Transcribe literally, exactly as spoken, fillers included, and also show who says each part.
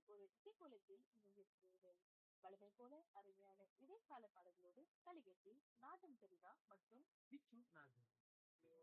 Speaker 1: ஒரு இசைக்கோலத்தில் இணைந்திருக்கிறீர்கள். வழமை போல அருமையான இடைக்கால பாடல்களோடு களிகட்டி நாதம்